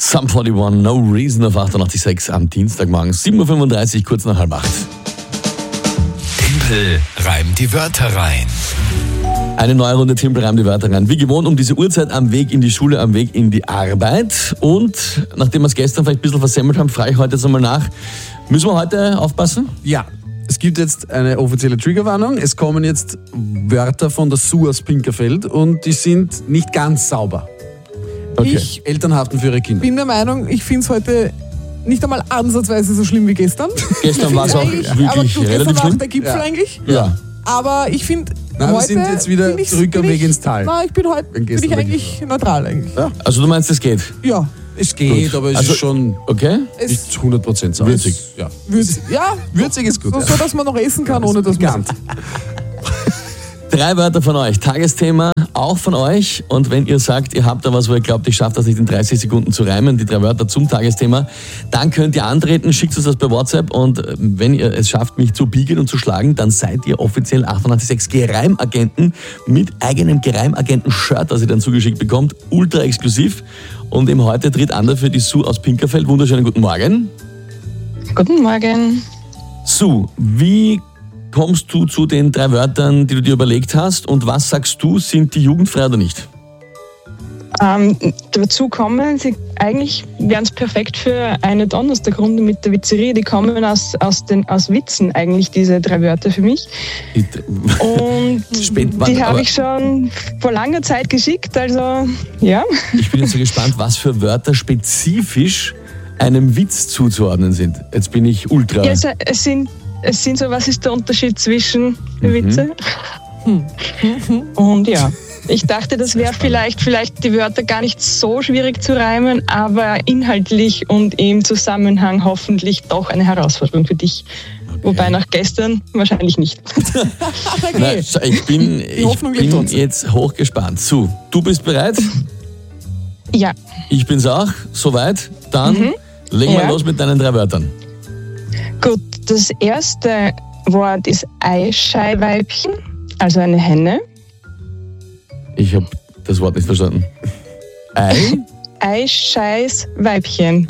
Sum 41, No Reason auf 88.6 am Dienstagmorgen, 7.35 Uhr, kurz nach 7:30. Tempel reimt die Wörter rein. Eine neue Runde Tempel reimt die Wörter rein. Wie gewohnt um diese Uhrzeit am Weg in die Schule, am Weg in die Arbeit. Und nachdem wir es gestern vielleicht ein bisschen versemmelt haben, frage ich heute jetzt einmal nach. Müssen wir heute aufpassen? Ja, es gibt jetzt eine offizielle Triggerwarnung. Es kommen jetzt Wörter von der Sue aus Pinkerfeld und die sind nicht ganz sauber. Okay. Eltern haften für ihre Kinder. Bin der Meinung, ich finde es heute nicht einmal ansatzweise so schlimm wie gestern. Gestern war es auch Eigentlich, wirklich aber du, gestern relativ war schlimm. der Gipfel Ja. eigentlich. Ja. Aber ich finde, Nein, wir heute sind jetzt wieder find ich's- zurück am bin Weg ich- ins Tal. Nein, ich bin heute Wenn bin gestern ich der eigentlich neutral eigentlich. Ja. Also du meinst, es geht? Ja. Es geht, Gut. aber es Also- ist schon Okay. nicht zu 100% sauber. Würzig. Ja. Ja, Würzig ist gut. so, ja. so, dass man noch essen kann, ohne dass man... Pikant. 3 Wörter von euch, Tagesthema auch von euch. Und wenn ihr sagt, ihr habt da was, wo ihr glaubt, ich schaffe das nicht in 30 Sekunden zu reimen, die 3 Wörter zum Tagesthema, dann könnt ihr antreten, schickt uns das bei WhatsApp und wenn ihr es schafft, mich zu biegen und zu schlagen, dann seid ihr offiziell 88.6 Geheimagenten mit eigenem Geheimagenten-Shirt, das ihr dann zugeschickt bekommt, ultra exklusiv. Und eben heute tritt an dafür die Sue aus Pinkerfeld. Wunderschönen guten Morgen. Guten Morgen. Sue, wie kommst du zu den 3 Wörtern, die du dir überlegt hast und was sagst du, sind die jugendfrei oder nicht? Dazu kommen, eigentlich wären es perfekt für eine Donnerstagrunde mit der Witzerie. Die kommen aus Witzen eigentlich, diese 3 Wörter für mich. Und die habe ich schon vor langer Zeit geschickt, also ja. Ich bin jetzt so gespannt, was für Wörter spezifisch einem Witz zuzuordnen sind. Jetzt bin ich ultra... Ja, also es sind so, was ist der Unterschied zwischen Witze? Und ja, ich dachte, das wäre vielleicht die Wörter gar nicht so schwierig zu reimen, aber inhaltlich und im Zusammenhang hoffentlich doch eine Herausforderung für dich. Okay. Wobei nach gestern wahrscheinlich nicht. Na, ich bin Hoffnung lebt trotzdem. jetzt hochgespannt. Sue, du bist bereit? Ja, Ich bin's auch. Soweit. Dann legen wir Ja. los mit deinen 3 Wörtern. gut. Das erste Wort ist Eischeiweibchen, also eine Henne. Ich habe das Wort nicht verstanden. Ei? Eischeißweibchen.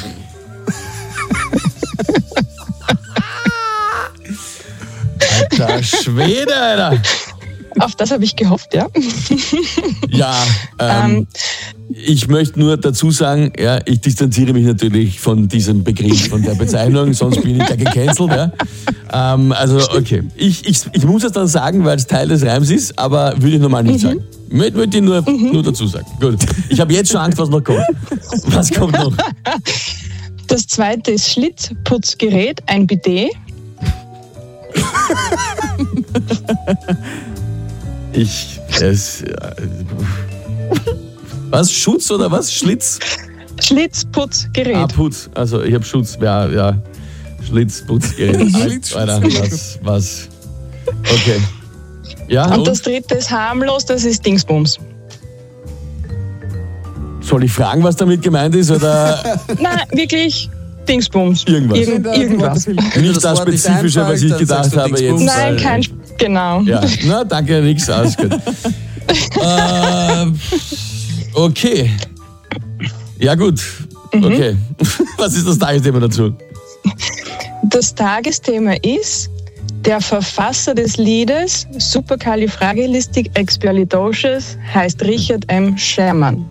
Alter Schwede, Alter. Auf das habe ich gehofft, ja. Ja, ich möchte nur dazu sagen, ja, ich distanziere mich natürlich von diesem Begriff, von der Bezeichnung, sonst bin ich ja gecancelt. Ja. Also, okay. Ich muss es dann sagen, weil es Teil des Reims ist, aber würde ich normal nicht sagen. Würde ich nur dazu sagen. Gut. Ich habe jetzt schon Angst, was noch kommt. Was kommt noch? Das zweite ist Schlitzputzgerät, ein Bidet. Was? Schutz oder was? Schlitz? Schlitzputzgerät. Ah, Putz. Also, ich habe Schutz. Ja. Schlitzputzgerät. Alter, was? Okay. Ja, Und das dritte ist harmlos, das ist Dingsbums. soll ich fragen, was damit gemeint ist? Oder Nein, wirklich Dingsbums. irgendwas? Irgendwas. Wenn dir Nicht das Wort nicht Spezifische, was ich einfällt, dann gedacht sagst du habe Dingsbums. jetzt. Nein, kein... Genau. Ja, na, danke, nix, alles gut. Okay. Ja, gut. Okay. Was ist das Tagesthema dazu? Das Tagesthema ist, der Verfasser des Liedes Supercalifragilisticexpialidocious heißt Richard M. Sherman.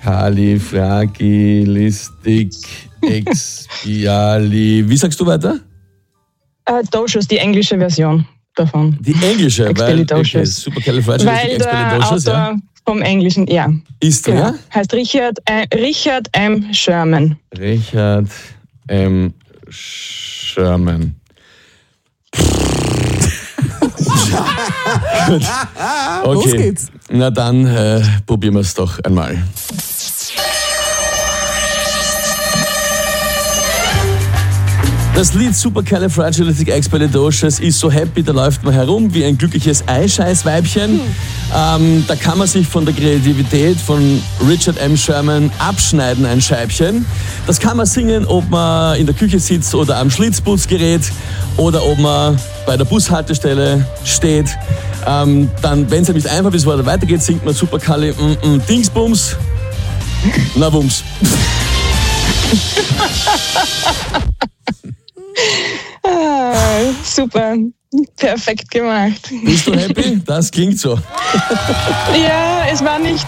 Wie sagst du weiter? Docious, die englische Version davon. Die englische, weil Expialidocious. Weil der Supercalifragilisticexpialidocious, ja. Autor vom Englischen, ja. Ist der, Genau. ja? Heißt Richard M. Sherman. Richard M. Sherman. Gut. Okay. Los geht's. Na dann probieren wir es doch einmal. Das Lied Supercalifragilisticexpialidocious ist so happy, da läuft man herum wie ein glückliches Eischeißweibchen. Da kann man sich von der Kreativität von Richard M. Sherman abschneiden, ein Scheibchen. Das kann man singen, ob man in der Küche sitzt oder am Schlitzputzgerät oder ob man bei der Bushaltestelle steht. Dann, wenn es einem nicht einfach ist, wo er weitergeht, singt man Supercali Dingsbums. Na Wums. Super. Perfekt gemacht. Bist du happy? Das klingt so. Ja, es war nicht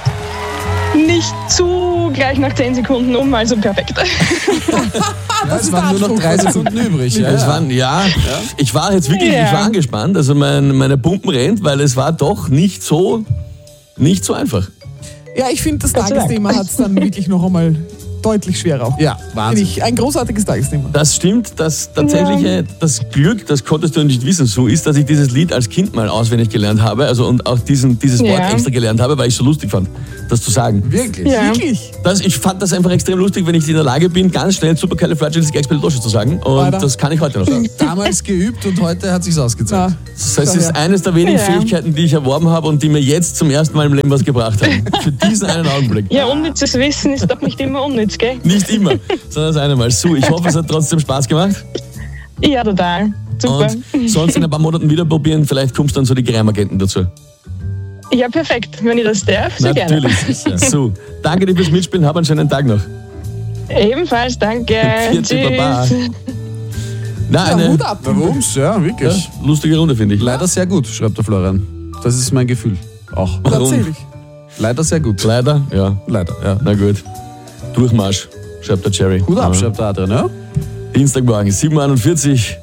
zu gleich nach 10 Sekunden um, also perfekt. Ja, es waren nur noch 3 Sekunden übrig. Ja, Es waren, ich war jetzt wirklich, ich war angespannt, also meine Pumpen rennt, weil es war doch nicht so einfach. Ja, ich finde, das Tagesthema hat es dann wirklich noch einmal deutlich schwerer. Ja, Wahnsinn. Finde ich ein großartiges Tagesthema. Das stimmt, das tatsächliche, das Glück, das konntest du nicht wissen, so ist, dass ich dieses Lied als Kind mal auswendig gelernt habe, also und auch dieses Wort extra gelernt habe, weil ich so lustig fand, das zu sagen. Wirklich? Ja. Wirklich? Ich fand das einfach extrem lustig, wenn ich in der Lage bin, ganz schnell Supercalifragilisticexpialidocious zu sagen, und Alter. das kann ich heute noch sagen. Damals geübt und heute hat sich's ausgezahlt. Ja. Das heißt, es ist eines der wenigen Fähigkeiten, die ich erworben habe und die mir jetzt zum ersten Mal im Leben was gebracht haben. Für diesen einen Augenblick. Ja, unnützes Wissen ist doch nicht immer unnütz, gell? Nicht immer, sondern das eine Mal. So, ich hoffe, es hat trotzdem Spaß gemacht. Ja, total. Super. Und sonst in ein paar Monaten wieder probieren, vielleicht kommst dann so die Geheimagenten dazu. Ja, perfekt. Wenn ich das darf, sehr gerne. Natürlich. So, danke dir fürs Mitspielen, hab einen schönen Tag noch. Ebenfalls, danke. Vierte Baba. Na, Ja, eine Hut ab. Warum's? Ja, wirklich. lustige Runde, finde ich. Leider sehr gut, schreibt der Florian. Das ist mein Gefühl. Auch. Tatsächlich. Leider sehr gut. Leider? Ja. Leider, ja. Na gut. Durchmarsch, schreibt der Jerry. Hut ab, Ja. schreibt der Adrian, ja? Dienstagmorgen, 7:41 Uhr.